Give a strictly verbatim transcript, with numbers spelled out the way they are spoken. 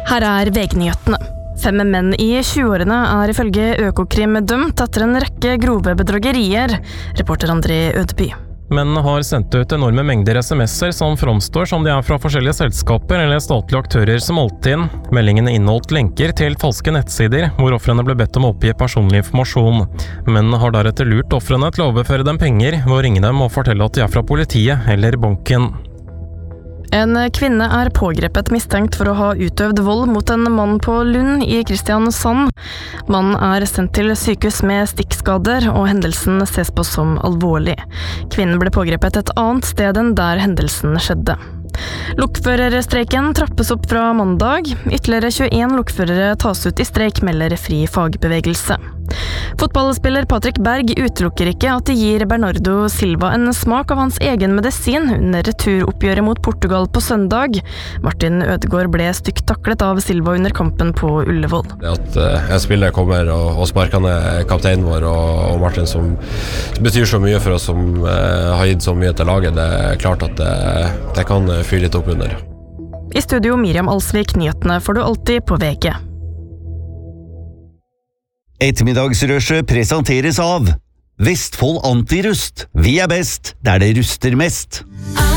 Her er V G-nyhetene. Fem menn i tjueårene er ifølge Økokrim dømt etter en rekke grove bedragerier, reporter André Ødeby. Mennene har sendt ut enorme mengder sms'er som framstår som de er fra forskjellige selskaper eller statlige aktører som holdt inn. Meldingene inneholdt lenker til falske nettsider, hvor ofrene ble bedt om å oppgi personlig informasjon. Mennene har deretter lurt ofrene til å overføre dem penger ved å ringe dem og fortelle at de er fra politiet eller banken. En kvinne er pågrepet mistenkt for å ha utøvd vold mot en mann på Lund i Kristiansand. Mannen er sendt til sykehus med stikkskader, og hendelsen ses på som alvorlig. Kvinnen ble pågrepet et annet sted enn der hendelsen skjedde. Lokførerstreiken trappes opp fra mandag. Ytterligere tjueen lokførere tas ut i streik, melder Fri Fagbevegelse. Fotballspiller Patrick Berg utelukker ikke at de gir Bernardo Silva en smak av hans egen medisin under returoppgjøret mot Portugal på søndag. Martin Ødegaard ble stygt taklet av Silva under kampen på Ullevål. Det at uh, en spiller kommer og, og sparker ned kapteinen vår og, og Martin, som betyr så mye for oss, som uh, har gitt så mye til laget, det er klart at det, det kan fyre litt opp under. I studio Miriam Alsvik, nyhetene får du alltid på V G. Ettermiddagsrushet presenteres av Vestfold Antirust. Vi er best der det ruster mest.